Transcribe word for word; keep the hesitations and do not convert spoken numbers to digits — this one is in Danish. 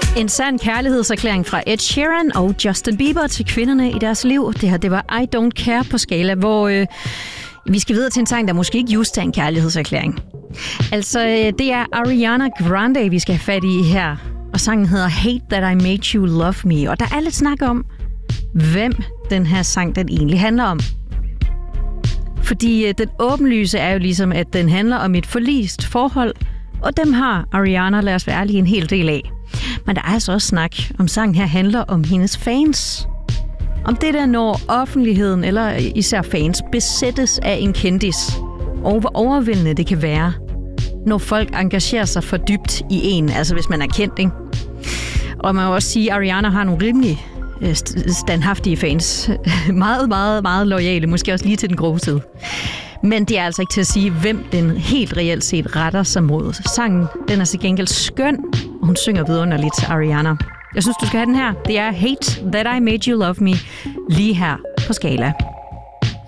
En sand kærlighedserklæring fra Ed Sheeran og Justin Bieber til kvinderne i deres liv. Det her, det var I Don't Care på skala, hvor øh, vi skal videre til en sang, der måske ikke just er en kærlighedserklæring. Altså, det er Ariana Grande, vi skal have fat i her. Og sangen hedder Hate That I Made You Love Me. Og der er lidt snak om, hvem den her sang den egentlig handler om. Fordi øh, den åbenlyse er jo ligesom, at den handler om et forlist forhold. Og dem har Ariana, lad os være ærlige, en hel del af. Men der er altså også snak om sangen her handler om hendes fans. Om det der, når offentligheden, eller især fans, besættes af en kendis. Og hvor overvældende det kan være, når folk engagerer sig for dybt i en. Altså hvis man er kendt, ikke? Og man må også sige, at Ariana har nogle rimelig standhaftige fans. Meget, meget, meget loyale. Måske også lige til den grove side. Men det er altså ikke til at sige, hvem den helt reelt set retter sig mod. Sangen, den er til gengæld skøn, og hun synger vidunderligt til Ariana. Jeg synes, du skal have den her. Det er Hate That I Made You Love Me, lige her på skala.